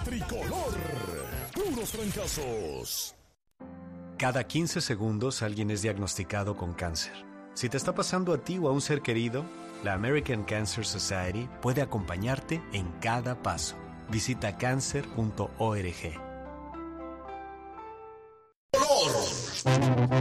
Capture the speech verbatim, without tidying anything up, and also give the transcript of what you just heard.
tricolor. Puros francazos. Cada quince segundos alguien es diagnosticado con cáncer. Si te está pasando a ti o a un ser querido, la American Cancer Society puede acompañarte en cada paso. Visita cancer punto org.